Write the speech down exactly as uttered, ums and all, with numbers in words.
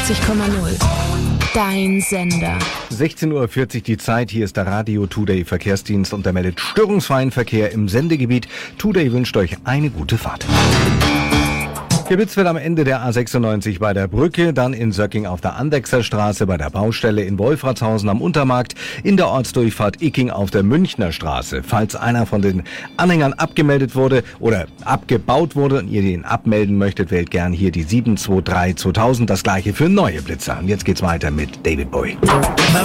neunundvierzig Komma null. Dein Sender. sechzehn Uhr vierzig die Zeit. Hier ist der Radio Today Verkehrsdienst und der meldet störungsfreien Verkehr im Sendegebiet. Today wünscht euch eine gute Fahrt. Gebitzt wird am Ende der A sechsundneunzig bei der Brücke, dann in Söcking auf der Andechser Straße bei der Baustelle, in Wolfratshausen am Untermarkt, in der Ortsdurchfahrt Icking auf der Münchner Straße. Falls einer von den Anhängern abgemeldet wurde oder abgebaut wurde und ihr den abmelden möchtet, wählt gern hier die sieben zwei drei zweitausend. Das gleiche für neue Blitzer. Und jetzt geht's weiter mit David Bowie.